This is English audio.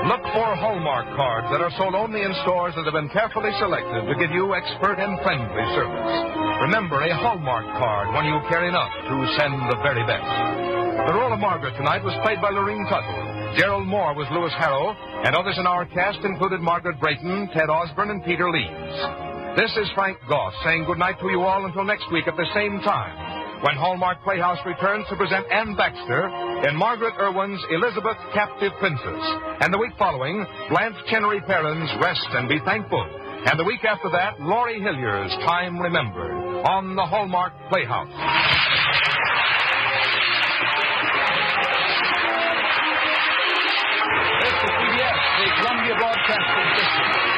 Look for Hallmark cards that are sold only in stores that have been carefully selected to give you expert and friendly service. Remember, a Hallmark card when you care enough to send the very best. The role of Margaret tonight was played by Lorene Tuttle. Gerald Moore was Lewis Harrow, and others in our cast included Margaret Brayton, Ted Osborne, and Peter Leeds. This is Frank Goss saying goodnight to you all until next week at the same time, when Hallmark Playhouse returns to present Anne Baxter in Margaret Irwin's Elizabeth, Captive Princess. And the week following, Blanche Chenery Perrin's Rest and Be Thankful. And the week after that, Laurie Hillier's Time Remembered on the Hallmark Playhouse. This is CBS, the Columbia Broadcasting System.